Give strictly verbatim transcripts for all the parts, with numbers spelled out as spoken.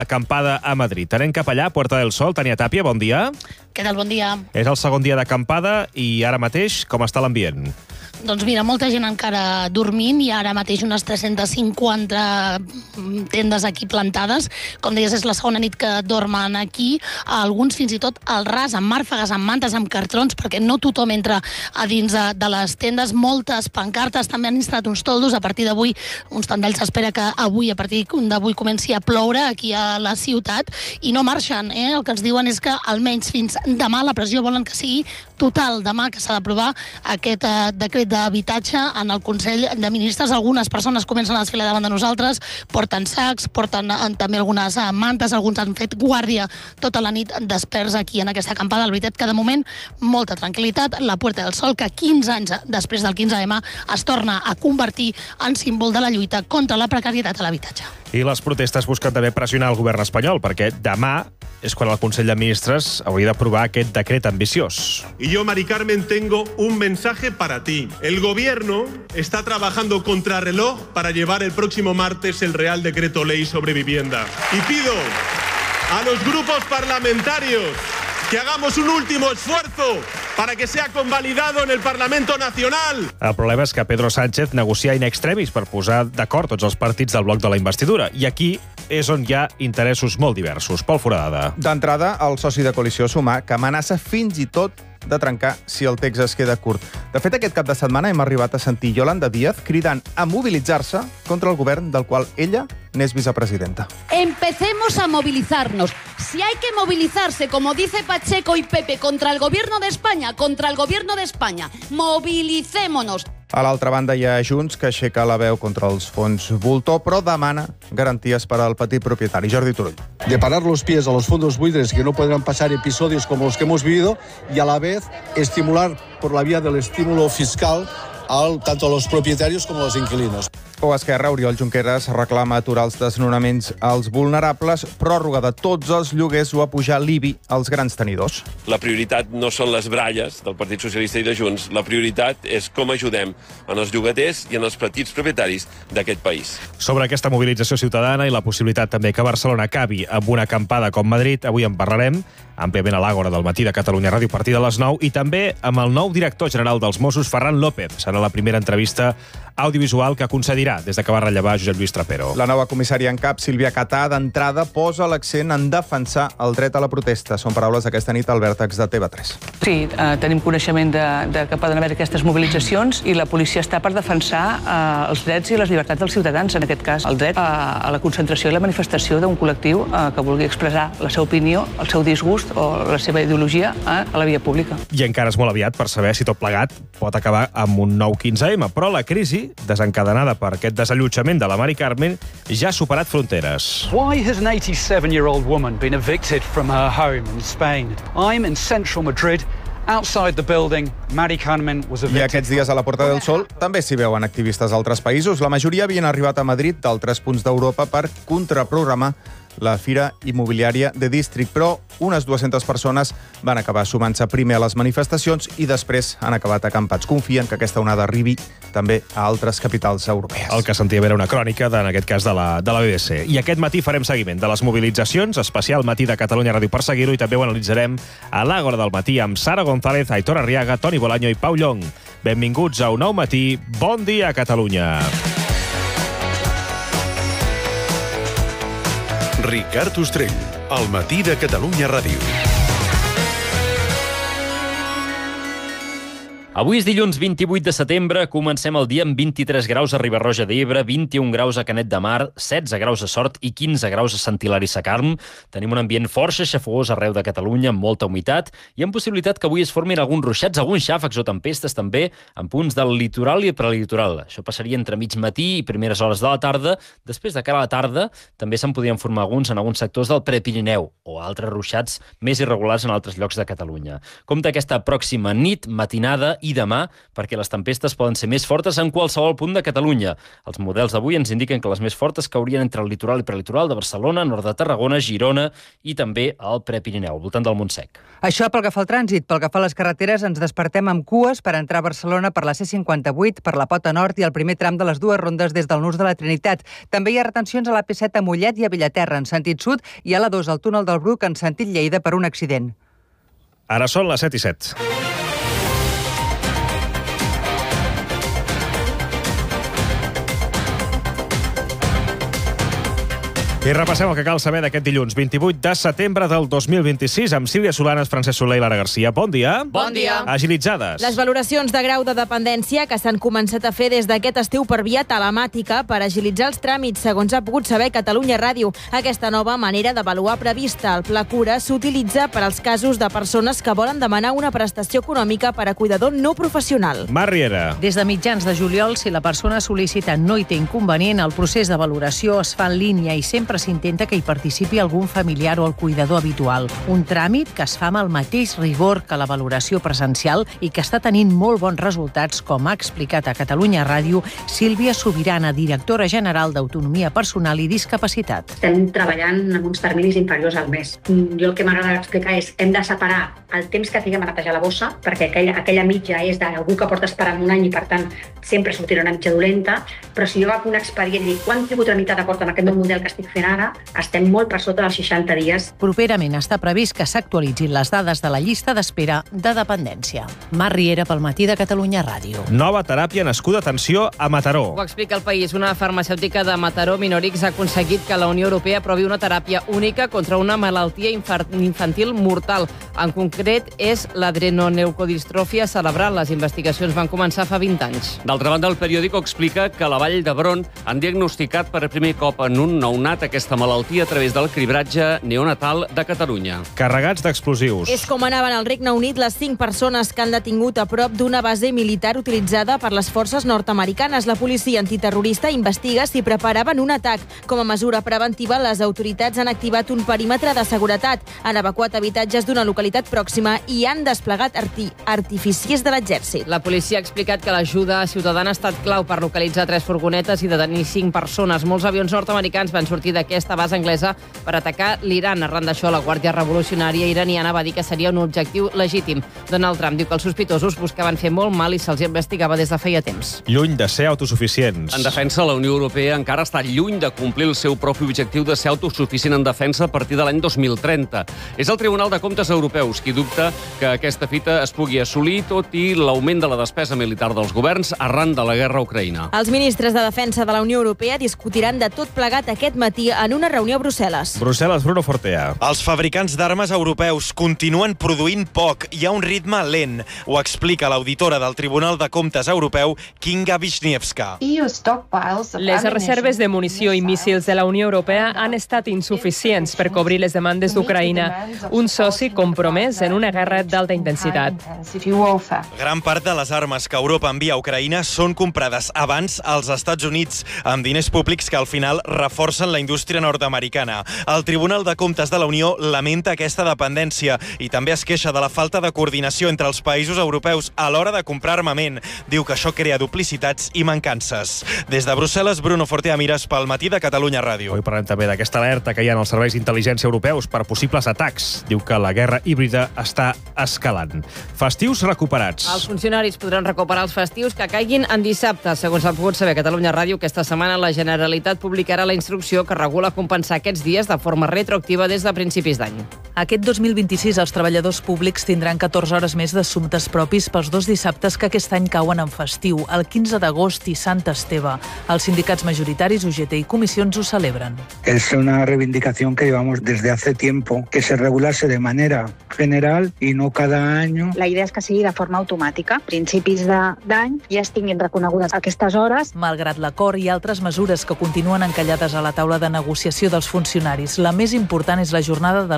acampada a Madrid. Anem cap allà, Puerta del Sol. Tania Tàpia, bon dia. Què tal? Bon dia. És el segon dia d'acampada i ara mateix com està l'ambient? Doncs mira, molta gent encara dormint i ara mateix unes tres-centes cinquanta tendes aquí plantades. Com deies, és la segona nit que dormen aquí. Alguns fins i tot al ras, amb màrfegues, amb mantes, amb cartrons, perquè no tothom entra a dins de les tendes. Moltes pancartes, també han instal·lat uns toldos. A partir d'avui, uns tendals s'espera que avui, a partir d'avui, comenci a ploure aquí a la ciutat i no marxen. Eh? El que ens diuen és que almenys fins demà la pressió volen que sigui total. Demà que s'ha d'aprovar aquest eh, decret d'habitatge en el Consell de Ministres. Algunes persones comencen a desfilar davant de nosaltres, porten sacs, porten eh, també algunes eh, mantes, alguns han fet guàrdia tota la nit desperts aquí en aquesta acampada. La veritat que de moment molta tranquil·litat. La Puerta del Sol, que quinze anys després del quinze ema es torna a convertir en símbol de la lluita contra la precarietat a l'habitatge. I les protestes busquen també pressionar el govern espanyol, perquè demà és quan el Consell de Ministres hauria d'aprovar aquest decret ambiciós. Y yo, Mari Carmen, tengo un mensaje para ti. El gobierno está trabajando contrarreloj para llevar el próximo martes el Real Decreto Ley sobre vivienda. Y pido a los grupos parlamentarios que hagamos un último esfuerzo para que sea convalidado en el Parlamento Nacional. El problema és que Pedro Sánchez negocia in extremis per posar d'acord tots els partits del bloc de la investidura. I aquí és on hi ha interessos molt diversos. Pol Foradada. D'entrada, el soci de coalició Sumar, que amenaça fins i tot de trencar si el text es queda curt. De fet, aquest cap de setmana hem arribat a sentir Yolanda Díaz cridant a mobilitzar-se contra el govern del qual ella n'és vicepresidenta. Empecemos a movilizarnos. Si hay que movilizarse, como dice Pacheco y Pepe, contra el gobierno de España, contra el gobierno de España, movilicémonos. A l'altra banda hi ha Junts, que aixeca la veu contra els fons voltor, però demana garanties per al petit propietari. Jordi Turull. De parar los pies a los fondos buitres, que no podrán pasar episodios como los que hemos vivido, y a la vez estimular por la vía del estímulo fiscal al, tanto a los propietarios como a los inquilinos. O Esquerra, Oriol Junqueras reclama aturar els desnonaments als vulnerables, pròrroga de tots els lloguers o apujar l'I B I als grans tenidors. La prioritat no són les bralles del Partit Socialista i de Junts, la prioritat és com ajudem en els llogaters i en els petits propietaris d'aquest país. Sobre aquesta mobilització ciutadana i la possibilitat també que Barcelona acabi amb una acampada com Madrid, avui en parlarem àmpliament a l'Àgora del matí de Catalunya Ràdio a partir de les nou i també amb el nou director general dels Mossos, Ferran López. Serà la primera entrevista audiovisual que concedirà des de que va rellevar Josep Lluís Trapero. La nova comissària en cap, Sílvia Catà, d'entrada posa l'accent en defensar el dret a la protesta. Són paraules aquesta nit al vèrtex de T V tres. Sí, eh, tenim coneixement de, de que poden haver aquestes mobilitzacions i la policia està per defensar eh, els drets i les llibertats dels ciutadans, en aquest cas el dret a, a la concentració i la manifestació d'un col·lectiu eh, que vulgui expressar la seva opinió, el seu disgust o la seva ideologia eh, a la via pública. I encara és molt aviat per saber si tot plegat pot acabar amb un nou quinze ema, però la crisi desencadenada per aquest desallotjament de la Mari Carmen ja ha superat fronteres. Why has an eighty-seven-year-old woman been evicted from her home in Spain? I'm in central Madrid. Outside the building, Mari Carmen was evicted. I aquests dies a la Puerta del Sol també s'hi veuen activistes d'altres països. La majoria havien arribat a Madrid d'altres punts d'Europa per contraprogramar la Fira Immobiliària de District, però unes dues-centes persones van acabar sumant-se primer a les manifestacions i després han acabat acampats. Confien que aquesta onada arribi també a altres capitals europees. El que sentia era una crònica, de, en aquest cas, de la, de la B B C. I aquest matí farem seguiment de les mobilitzacions, especial matí de Catalunya Ràdio per seguir-ho, i també ho analitzarem a l'Àgora del matí amb Sara González, Aitor Arriaga, Toni Bolaño i Pau Llong. Benvinguts a un nou matí. Bon dia, Catalunya. Ricard Ostrell, al matí de Catalunya Ràdio. Avui és dilluns vint-i-vuit de setembre, comencem el dia amb vint-i-tres graus a Riba-roja d'Ebre, vint-i-un graus a Canet de Mar, setze graus a Sort i quinze graus a Sant Hilari Sacalm. Tenim un ambient força xafogós arreu de Catalunya, amb molta humitat, i amb possibilitat que avui es formin alguns ruixats, alguns xàfecs o tempestes també, en punts del litoral i prelitoral. Això passaria entre mig matí i primeres hores de la tarda. Després de cara a la tarda també se'n podrien formar alguns en alguns sectors del Prepirineu o altres ruixats més irregulars en altres llocs de Catalunya. Compte aquesta pròxima nit, matinada i demà, perquè les tempestes poden ser més fortes en qualsevol punt de Catalunya. Els models d'avui ens indiquen que les més fortes caurien entre el litoral i prelitoral de Barcelona, nord de Tarragona, Girona i també al Prepirineu, al voltant del Montsec. Això pel que fa al trànsit. Pel que fa a les carreteres, ens despertem amb cues per entrar a Barcelona per la C cinquanta-vuit, per la Pota Nord i el primer tram de les dues rondes des del Nus de la Trinitat. També hi ha retencions a la P set a Mollet i a Villaterra en sentit sud i a la dos al túnel del Bruc en sentit Lleida per un accident. Ara són les set i set. I repassem el que cal saber d'aquest dilluns, vint-i-vuit de setembre del dos mil vint-i-sis, amb Sílvia Solanes, Francesc Soler i Lara Garcia. Bon dia. Bon dia. Agilitzades. Les valoracions de grau de dependència que s'han començat a fer des d'aquest estiu per via telemàtica per agilitzar els tràmits, segons ha pogut saber Catalunya Ràdio. Aquesta nova manera d'avaluar prevista al Pla Cura s'utilitza per als casos de persones que volen demanar una prestació econòmica per a cuidador no professional. Mar Riera. Des de mitjans de juliol, si la persona sol·licita no hi té inconvenient, el procés de valoració es fa en línia i sempre s'intenta que hi participi algun familiar o el cuidador habitual. Un tràmit que es fa amb el mateix rigor que la valoració presencial i que està tenint molt bons resultats, com ha explicat a Catalunya Ràdio Sílvia Sobirana, directora general d'Autonomia Personal i Discapacitat. Estem treballant amb uns terminis inferiors al mes. Jo el que m'agrada explicar és hem de separar el temps que tinguem a netejar la bossa, perquè aquella, aquella mitja és d'algú que porta esperant un any i, per tant, sempre sortirà una mitja dolenta, però si jo agafo un expedient i dic quant tribu tramitat aporta en aquest nou model que estic fent ara, estem molt per sota dels seixanta dies. Properament està previst que s'actualitzin les dades de la llista d'espera de dependència. Mar Riera pel Matí de Catalunya Ràdio. Nova teràpia nascuda, atenció, a Mataró. Ho explica El País. Una farmacèutica de Mataró, Minorix, ha aconseguit que la Unió Europea aprovi una teràpia única contra una malaltia infantil mortal. En concret, és l'adrenoleucodistròfia cerebral. Les investigacions van començar fa vint anys. D'altra banda, el periòdico explica que a la Vall d'Hebron han diagnosticat per primer cop en un nounat aquesta malaltia a través del cribratge neonatal de Catalunya. Carregats d'explosius. És com anaven al Regne Unit les cinc persones que han detingut a prop d'una base militar utilitzada per les forces nord-americanes. La policia antiterrorista investiga si preparaven un atac. Com a mesura preventiva, les autoritats han activat un perímetre de seguretat, han evacuat habitatges d'una localitat pròxima i han desplegat arti artificiers de l'exèrcit. La policia ha explicat que l'ajuda ciutadana ha estat clau per localitzar tres furgonetes i detenir cinc persones. Molts avions nord-americans van sortir d'aquesta base anglesa per atacar l'Iran. Arran d'això, la Guàrdia Revolucionària iraniana va dir que seria un objectiu legítim. Donald Trump diu que els sospitosos buscaven fer molt mal i se'ls investigava des de feia temps. Lluny de ser autosuficients. En defensa, la Unió Europea encara està lluny de complir el seu propi objectiu de ser autosuficient en defensa a partir de l'any dos mil trenta. És el Tribunal de Comptes Europeus qui dubta que aquesta fita es pugui assolir, tot i l'augment de la despesa militar dels governs arran de la guerra a Ucraïna. Els ministres de Defensa de la Unió Europea discutiran de tot plegat aquest matí en una reunió a Brussel·les. Brussel·les, Bruno Fortea. Els fabricants d'armes europeus continuen produint poc i a un ritme lent. Ho explica l'auditora del Tribunal de Comptes Europeu, Kinga Wisniewska. Les reserves de munició i míssils de la Unió Europea han estat insuficients per cobrir les demandes d'Ucraïna, un soci compromès en una guerra d'alta intensitat. Gran part de les armes que Europa envia a Ucraïna són comprades abans als Estats Units, amb diners públics que al final reforcen la indústria nord-americana. El Tribunal de Comptes de la Unió lamenta aquesta dependència i també es queixa de la falta de coordinació entre els països europeus a l'hora de comprar armament. Diu que això crea duplicitats i mancances. Des de Brussel·les, Bruno Fortea Mires pel Matí de Catalunya Ràdio. Avui parlem també d'aquesta alerta que hi ha en els serveis d'intel·ligència europeus per possibles atacs. Diu que la guerra híbrida està escalant. Festius recuperats. Els funcionaris podran recuperar els festius que caiguin en dissabte. Segons ha pogut saber Catalunya Ràdio, aquesta setmana la Generalitat publicarà la instrucció que regula compensar aquests dies de forma retroactiva des de principis d'any. Aquest dos mil vint-i-sis els treballadors públics tindran catorze hores més d'assumptes propis pels dos dissabtes que aquest any cauen en festiu, el quinze d'agost i Sant Esteve. Els sindicats majoritaris, U G T i comissions ho celebren. Es una reivindicación que llevamos desde hace tiempo, que se regulase de manera general y no cada año. La idea és que sigui de forma automàtica. A principis d'any ja es tinguin reconegudes aquestes hores. Malgrat l'acord, hi ha altres mesures que continuen encallades a la taula de negociació dels funcionaris. La més important és la jornada de les trenta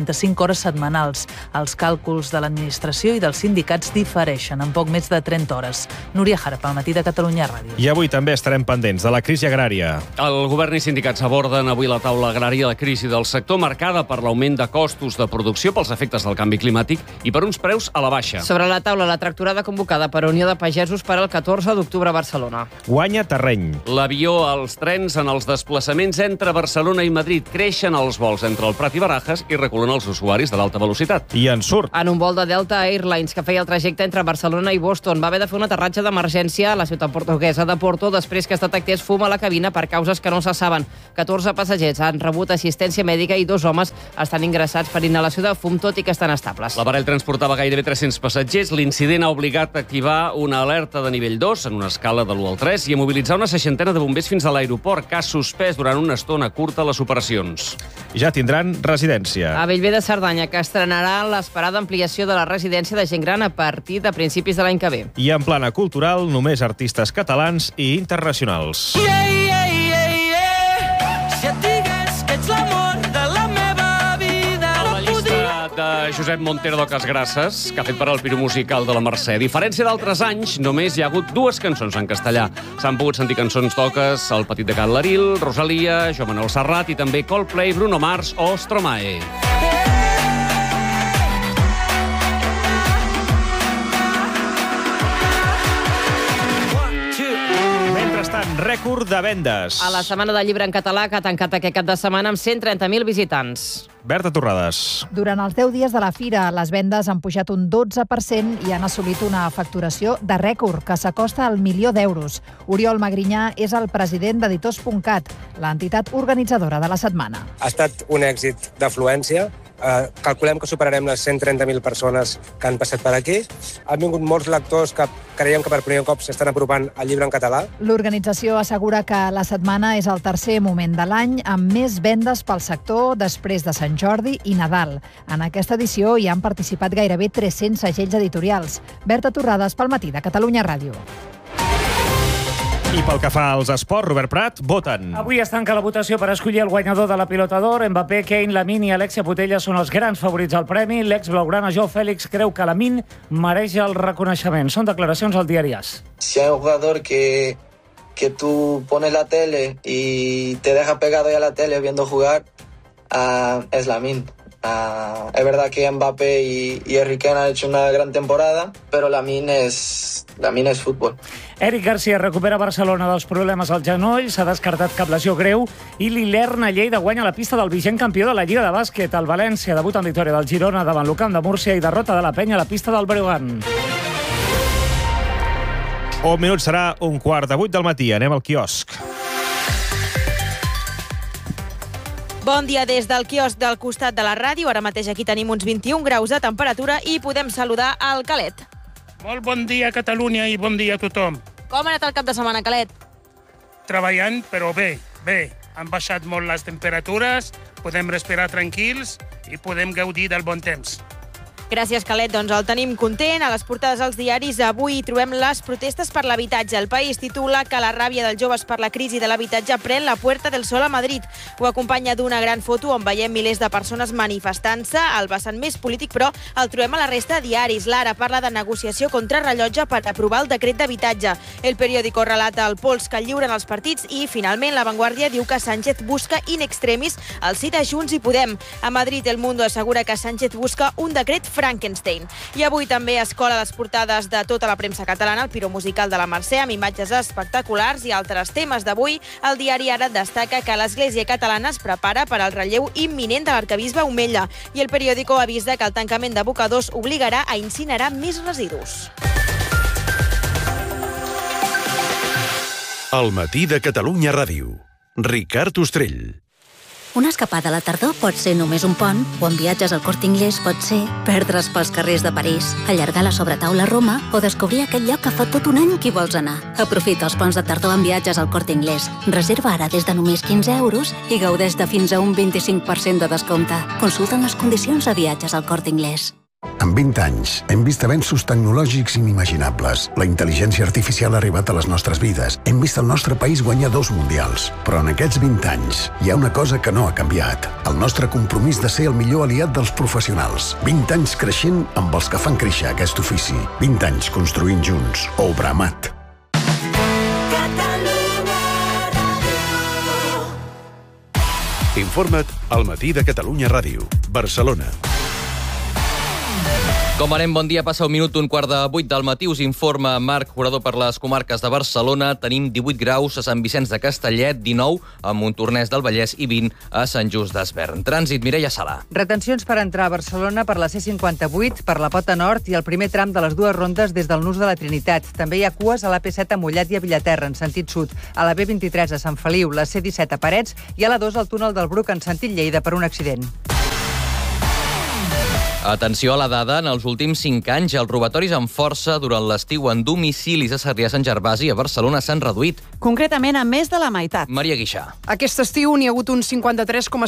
trenta-cinc hores setmanals. Els càlculs de l'administració i dels sindicats difereixen en poc més de trenta hores. Núria Harp, al Matí de Catalunya Ràdio. I avui també estarem pendents de la crisi agrària. El govern i sindicats aborden avui la taula agrària la crisi del sector marcada per l'augment de costos de producció pels efectes del canvi climàtic i per uns preus a la baixa. Sobre la taula, la tractorada convocada per Unió de Pagesos per al catorze d'octubre a Barcelona. Guanya terreny. L'avió, els trens en els desplaçaments entre Barcelona i Madrid. Creixen els vols entre el Prat i Barajas i reculen els usuaris de l'alta velocitat. I en surt. En un vol de Delta Airlines que feia el trajecte entre Barcelona i Boston va haver de fer un aterratge d'emergència a la ciutat portuguesa de Porto després que es detectés fum a la cabina per causes que no se saben. catorze passatgers han rebut assistència mèdica i dos homes estan ingressats per inhalació de fum, tot i que estan estables. L'aparell transportava gairebé tres-cents passatgers. L'incident ha obligat a activar una alerta de nivell dos en una escala de l'u al tres i a mobilitzar una seixantena de bombers fins a l'aeroport, que ha suspès durant una estona curta les operacions. Ja tindran residència. A Bellver de Cerdanya, que estrenarà l'esperada ampliació de la residència de gent gran a partir de principis de l'any que ve. I en plana cultural, només artistes catalans i internacionals. Yeah, yeah, yeah, yeah. Si et digués que ets l'amor de la meva vida, A la llista de Josep Montero de Casgrasses, que ha fet per al Piro Musical de la Mercè. A diferència d'altres anys, només hi ha hagut dues cançons en castellà. S'han pogut sentir cançons toques El Petit de Can Laril, Rosalia, Joan Manuel Serrat i també Coldplay, Bruno Mars o Stromae. Mentrestant, rècord de vendes. A la Setmana del Llibre en Català, que ha tancat aquest cap de setmana amb cent trenta mil visitants. Berta Torrades. Durant els deu dies de la fira, les vendes han pujat un dotze per cent i han assolit una facturació de rècord que s'acosta al milió d'euros. Oriol Magrinyà és el president d'Editors punt cat, l'entitat organitzadora de la setmana. Ha estat un èxit d'afluència. Uh, calculem que superarem les cent trenta mil persones que han passat per aquí. Han vingut molts lectors que creiem que per primer cop s'estan apropant al llibre en català. L'organització assegura que la setmana és el tercer moment de l'any amb més vendes pel sector després de Sant Jordi i Nadal. En aquesta edició hi han participat gairebé tres-cents segells editorials. Berta Torrades, pel Matí de Catalunya Ràdio. I pel que fa als esports, Robert Prat, voten. Avui es tanca la votació per escollir el guanyador de la Pilota d'Or. Mbappé, Kane, Lamine i Alexia Putellas són els grans favorits al premi. L'ex-blaugrana Joao Félix creu que Lamine mereix el reconeixement. Són declaracions al diari AS. Si hay un jugador que, que tú pones la tele y te deja pegado ya a la tele viendo jugar, uh, es Lamine. Uh, es verdad que Mbappé y, y Harry Kane han hecho una gran temporada, pero Lamine es, Lamine es fútbol. Eric Garcia recupera Barcelona dels problemes al genoll, s'ha descartat cap lesió greu i l'Ilerna Lleida guanya la pista del vigent campió de la Lliga de Bàsquet. El València debuta en victòria del Girona davant l'Ucamp de Múrcia i derrota de la Penya a la pista del Breogán. Un minut serà un quart de vuit del matí. Anem al quiosc. Bon dia des del quiosc del costat de la ràdio. Ara mateix aquí tenim uns vint-i-un graus de temperatura i podem saludar al Calet. Molt bon dia, Catalunya, i bon dia a tothom. Com ha anat el cap de setmana, Calet? Treballant, però bé, bé. Han baixat molt les temperatures, podem respirar tranquils i podem gaudir del bon temps. Gràcies, Calet. Doncs el tenim content. A les portades dels diaris avui hi trobem les protestes per l'habitatge. El País titula que la ràbia dels joves per la crisi de l'habitatge pren la Puerta del Sol a Madrid. Ho acompanya d'una gran foto on veiem milers de persones manifestant-se. El vessant més polític, però, el trobem a la resta de diaris. L'Ara parla de negociació contra rellotge per aprovar el decret d'habitatge. El Periódico relata el pols que lliuren els partits i, finalment, La Vanguardia diu que Sánchez busca in extremis el sí de Junts i Podem. A Madrid, El Mundo assegura que Sánchez busca un decret Frankenstein. I avui també es cola les portades de tota la premsa catalana, el Piro Musical de la Mercè, amb imatges espectaculars i altres temes d'avui. El diari Ara destaca que l'Església catalana es prepara per al relleu imminent de l'arquebisbe Omella i el Periódico avisa que el tancament d'abocadors obligarà a incinerar més residus. El matí de Catalunya Ràdio. Ricard Ostrell. Una escapada a la tardor pot ser només un pont, o en viatges al Corte Inglés pot ser perdre's pels carrers de París, allargar la sobretaula a Roma o descobrir aquell lloc que fa tot un any que hi vols anar. Aprofita els ponts de tardor en viatges al Corte Inglés. Reserva ara des de només quinze euros i gaudeix de fins a un vint-i-cinc per cent de descompte. Consulta les condicions a viatges al Corte Inglés. En vint anys, hem vist avenços tecnològics inimaginables. La intel·ligència artificial ha arribat a les nostres vides. Hem vist el nostre país guanyar dos mundials. Però en aquests vint anys hi ha una cosa que no ha canviat. El nostre compromís de ser el millor aliat dels professionals. vint anys creixent amb els que fan créixer aquest ofici. vint anys construint junts. Obra Amat. Informa't al Matí de Catalunya Ràdio, Barcelona. Com anem, bon dia, passa un minut d'un quart de vuit del matí, us informa Marc Jurador per les comarques de Barcelona. Tenim divuit graus a Sant Vicenç de Castellet, dinou a Montornès del Vallès i vint a Sant Just d'Esvern. Trànsit, Mireia Sala. Retencions per entrar a Barcelona per la C cinquanta-vuit, per la Pota Nord i el primer tram de les dues rondes des del Nus de la Trinitat. També hi ha cues a la P set a Mollet i a Villaterra, en sentit sud, a la B vint-i-tres a Sant Feliu, la C disset a Parets i a la dos al túnel del Bruc en sentit Lleida per un accident. Atenció a la dada, en els últims cinc anys els robatoris amb força durant l'estiu en domicilis a Sarrià-Sant Gervasi i a Barcelona s'han reduït. Concretament a més de la meitat. Maria Guixà. Aquest estiu n'hi ha hagut un cinquanta-tres coma